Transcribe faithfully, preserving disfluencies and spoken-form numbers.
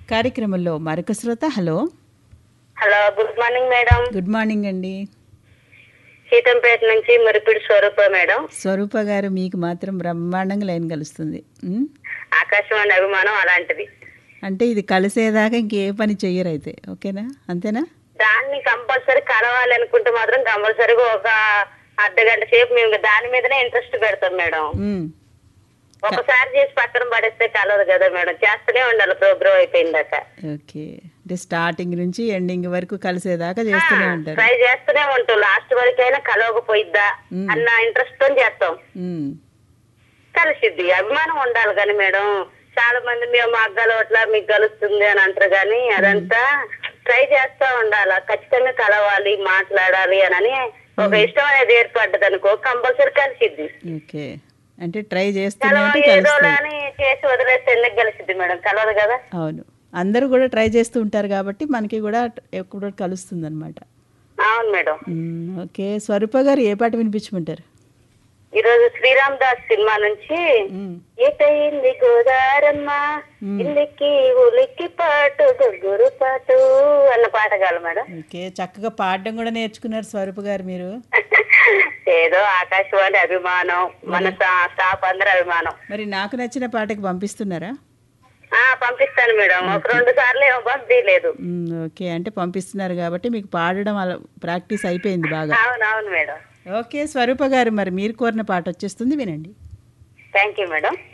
కార్యక్రమంలో మరొక శ్రోత. Hello hello, good morning madam. Good morning అండి. సీతంపేట నుంచి మురిపిడి స్వరూప మేడం. స్వరూప గారు, మీకు మాత్రం బ్రహ్మాండంగా లైన్ కలుస్తుంది. ఉమ్, ఆకాశవాణి అభిమానం అలాంటిది. అంటే ఇది కలిసేదాకా ఇంకే పని చెయ్యరు అయితే, ఓకేనా? అంతేనా? దాన్ని కంపల్సరీ కలవాలి అనుకుంటే మాత్రం కంపల్సరీగా ఒక అర్ధ గంట సేపు మేము దాని మీదనే ఇంట్రెస్ట్ పెడతాం మేడం. ఉమ్, ఒకసారి చేసి పక్కన పడేస్తే కలవదు కదా మేడం, చేస్తూనే ఉండాలి ప్రోగ్రామ్ అయిపోయిందాక. ఓకే. అంటే స్టార్టింగ్ నుంచి ఎండింగ్ వరకు కలిసేదాకా చేస్తూనే ఉంటారు. ట్రై చేస్తూనే ఉంటాం, లాస్ట్ వరకైనా కలవకపోయిద్దా అన్న ఇంట్రెస్ట్ తో చేస్తాం. ఉమ్, కలిసిద్ది. అభిమానం ఉండాలి కానీ మేడం, చాలా మంది మేము మాకు గలవట్లా మీకు కలుస్తుంది అని అంటారు కానీ అదంతా ట్రై చేస్తా ఉండాలి, ఖచ్చితంగా కలవాలి మాట్లాడాలి అని ఒక ఇష్టం అనేది ఏర్పడ్డది అనుకో కంపల్సరీ కలిసిద్ది. ఓకే. అంటే ట్రై చేస్తూనే ఉంటే ఏదో కలుస్తుంది. అని చేసి వదిలేస్తే ఎందుకు కలిసిద్ది మేడం, కలవదు కదా. అవును, అందరూ కూడా ట్రై చేస్తూ ఉంటారు కాబట్టి మనకి కూడా ఎప్పుడు కలుస్తుంది అనమాట. అవును మేడం. ఓకే. స్వరూప గారు, ఏ పాట వినిపించమంటారు? ఈరోజు శ్రీరామ్ దాస్ సినిమా నుంచి ఏటయింది గోదారమ్మ ఇల్లికి ఉలిక్కి పాటు గొగ్గురు పాటు అన్న పాట కాదు మేడం. ఓకే, చక్కగా పాడడం కూడా నేర్చుకున్నారు స్వరూప గారు మీరు. ఏదో ఆకాశవాణి అభిమానం, మన స్టాఫ్ అందరి అభిమానం. మరి నాకు నచ్చిన పాటకి పంపిస్తున్నారా? ఆ పంపిస్తాను మేడం, ఒక రెండు సార్లు ఏమో పంపించలేదు. ఓకే, అంటే పంపిస్తున్నారు కాబట్టి మీకు పాడడం అలా ప్రాక్టీస్ అయిపోయింది బాగా. అవునవును మేడం. ఓకే స్వరూప గారు, మరి మీరు కోరిన పాట వచ్చేస్తుంది, వినండి. Thank you madam.